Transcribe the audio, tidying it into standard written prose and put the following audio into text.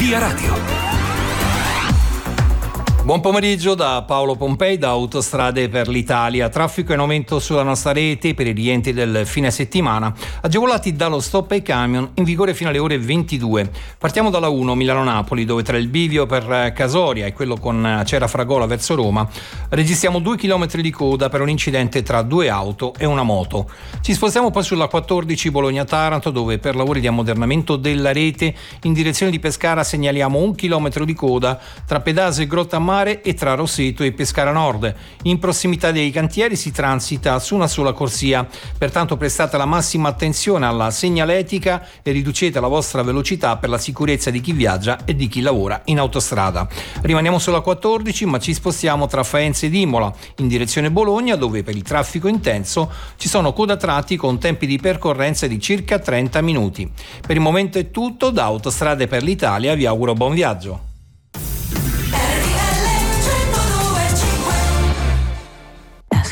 Via Radio. Buon pomeriggio da Paolo Pompei da Autostrade per l'Italia. Traffico in aumento sulla nostra rete per i rientri del fine settimana, agevolati dallo stop ai camion in vigore fino alle ore 22. Partiamo dalla 1 Milano-Napoli, dove tra il bivio per Casoria e quello con Acera Fragola verso Roma registriamo 2 chilometri di coda per un incidente tra due auto e una moto. Ci spostiamo poi sulla 14 Bologna-Taranto, dove per lavori di ammodernamento della rete in direzione di Pescara segnaliamo 1 chilometro di coda tra Pedase e Grottammare e tra Roseto e Pescara Nord. In prossimità dei cantieri si transita su una sola corsia, pertanto prestate la massima attenzione alla segnaletica e riducete la vostra velocità per la sicurezza di chi viaggia e di chi lavora in autostrada. Rimaniamo sulla 14, ma ci spostiamo tra Faenza ed Imola in direzione Bologna, dove per il traffico intenso ci sono codatratti con tempi di percorrenza di circa 30 minuti. Per il momento è tutto, da Autostrade per l'Italia vi auguro buon viaggio.